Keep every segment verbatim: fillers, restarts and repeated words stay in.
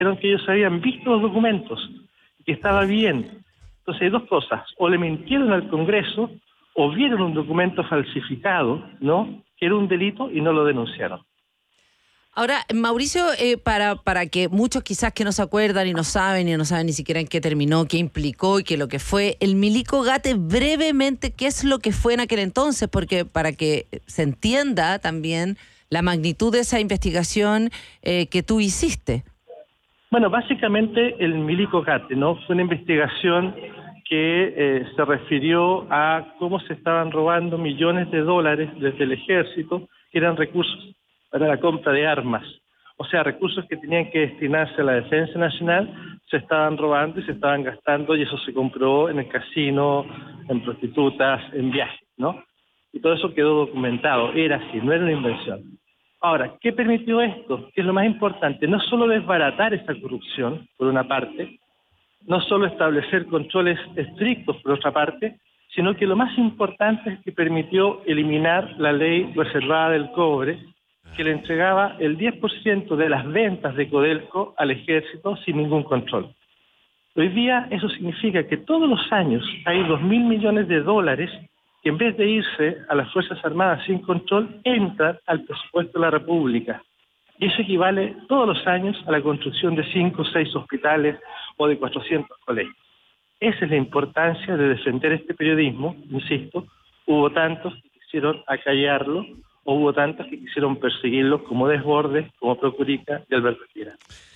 dijeron que ellos habían visto los documentos, que estaba bien. Entonces hay dos cosas, o le mintieron al Congreso, o vieron un documento falsificado, ¿no?, que era un delito y no lo denunciaron. Ahora, Mauricio, eh, para, para que muchos quizás que no se acuerdan y no saben y no saben ni siquiera en qué terminó, qué implicó y qué lo que fue, el Milico Gate, brevemente, ¿qué es lo que fue en aquel entonces? Porque para que se entienda también la magnitud de esa investigación eh, que tú hiciste. Bueno, básicamente el Milico Gate, ¿no?, fue una investigación que eh, se refirió a cómo se estaban robando millones de dólares desde el ejército, que eran recursos para la compra de armas. O sea, recursos que tenían que destinarse a la defensa nacional, se estaban robando y se estaban gastando, y eso se compró en el casino, en prostitutas, en viajes, ¿no? Y todo eso quedó documentado, era así, no era una invención. Ahora, ¿qué permitió esto? Que es lo más importante, no solo desbaratar esa corrupción, por una parte, no solo establecer controles estrictos, por otra parte, sino que lo más importante es que permitió eliminar la ley reservada del cobre, que le entregaba el diez por ciento de las ventas de Codelco al ejército sin ningún control. Hoy día eso significa que todos los años hay dos mil millones de dólares que en vez de irse a las Fuerzas Armadas sin control, entran al presupuesto de la República. Y eso equivale todos los años a la construcción de cinco o seis hospitales o de cuatrocientos colegios. Esa es la importancia de defender este periodismo, insisto. Hubo tantos que quisieron acallarlo, o hubo tantos que quisieron perseguirlo, como Desbordes, como Procurica y Alberto Gira.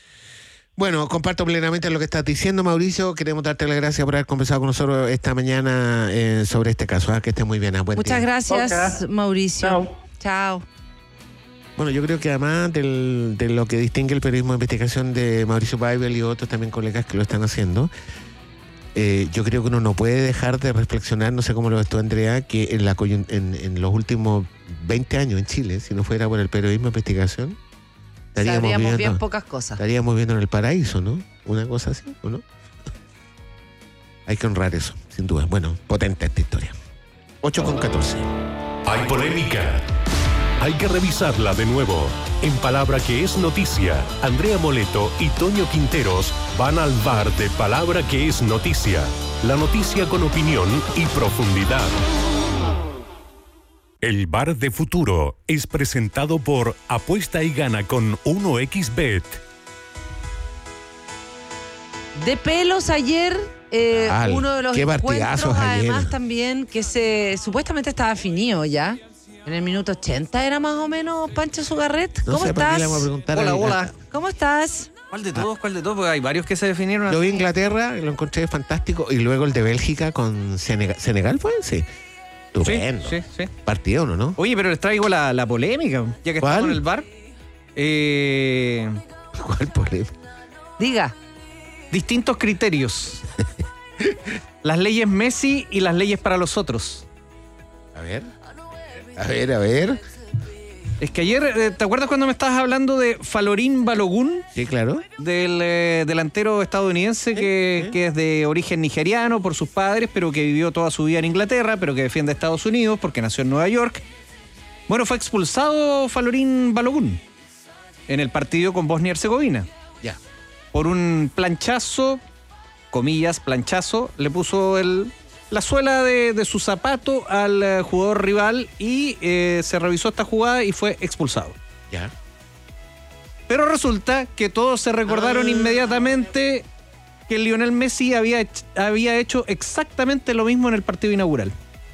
Bueno, comparto plenamente lo que estás diciendo, Mauricio. Queremos darte las gracias por haber conversado con nosotros esta mañana eh, sobre este caso. ¿eh? Que esté muy bien. Buen Muchas día. gracias, okay. Mauricio. Chao. Chao. Bueno, yo creo que además del, de lo que distingue el periodismo de investigación de Mauricio Weibel y otros también colegas que lo están haciendo, eh, yo creo que uno no puede dejar de reflexionar, no sé cómo lo ves tú, Andrea, que en, la coyun- en, en los últimos veinte años en Chile, si no fuera por el periodismo de investigación, estaríamos Sabríamos viendo, bien pocas cosas. Estaríamos viendo en el paraíso, ¿no? Una cosa así, ¿o no? Hay que honrar eso, sin duda. Bueno, potente esta historia. ocho con catorce. Hay polémica. Hay que revisarla de nuevo. En Palabra que es noticia, Andrea Moleto y Toño Quinteros van al bar de Palabra que es noticia. La noticia con opinión y profundidad. El Bar de Futuro es presentado por Apuesta y Gana con uno equis bet. De pelos ayer, eh, Al, uno de los qué encuentros, partidazos además ayer. también, que se supuestamente estaba definido ya. En el minuto ochenta era más o menos Pancho Sugarret. No ¿Cómo sé para qué estás? le vamos a preguntar. Hola, a- hola. ¿Cómo estás? ¿Cuál de todos? ¿Cuál de todos? Porque hay varios que se definieron Yo vi así. Inglaterra, lo encontré fantástico, y luego el de Bélgica con Senegal. ¿Senegal fue? Sí. Estupendo. Sí, sí, sí. Partido, ¿no? ¿no? Oye, pero les traigo la, la polémica, ya que ¿Cuál? estamos en el bar. Eh, ¿Cuál polémica? Diga. distintos criterios. Las leyes Messi y las leyes para los otros. A ver. A ver, a ver. Es que ayer, eh, ¿te acuerdas cuando me estabas hablando de Falorín Balogun? Sí, claro. Del eh, delantero estadounidense que, sí. que es de origen nigeriano por sus padres, pero que vivió toda su vida en Inglaterra, pero que defiende a Estados Unidos porque nació en Nueva York. Bueno, fue expulsado Falorín Balogun en el partido con Bosnia y Herzegovina. Ya. Por un planchazo, comillas, planchazo, le puso el, la suela de, de su zapato al eh, jugador rival y eh, se revisó esta jugada y fue expulsado. Ya. Pero resulta que todos se recordaron Ah. inmediatamente que Lionel Messi había, hech- había hecho exactamente lo mismo en el partido inaugural.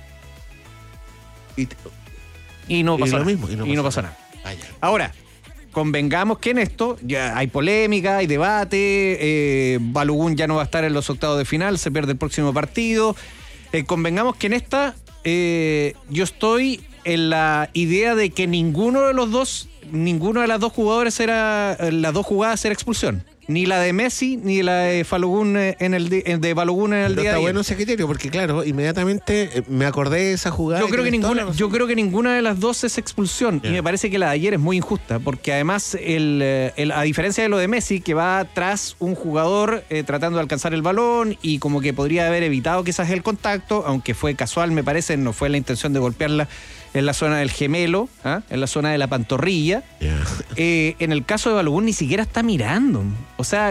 Y, Y no Y pasó lo nada. mismo, y no pasó nada. ah, ya. Ahora, convengamos que en esto ya hay polémica, hay debate, eh, Balogun ya no va a estar en los octavos de final, se pierde el próximo partido. Eh, convengamos que en esta eh, yo estoy en la idea de que ninguno de los dos, ninguno de las dos jugadores era, las dos jugadas era expulsión. Ni la de Messi, ni la de Balogun en el di- de Balogun en el Pero día está de bueno ayer. ese criterio, porque claro, inmediatamente eh, me acordé de esa jugada. Yo y creo que tienes toda la ninguna, razón. yo creo que ninguna de las dos es expulsión. Ya. Y me parece que la de ayer es muy injusta, porque además, el, eh, el- a diferencia de lo de Messi, que va tras un jugador eh, tratando de alcanzar el balón y como que podría haber evitado quizás el contacto, aunque fue casual, me parece, no fue la intención de golpearla en la zona del gemelo, ¿ah? En la zona de la pantorrilla. Yeah. Eh, en el caso de Balogun ni siquiera está mirando. O sea,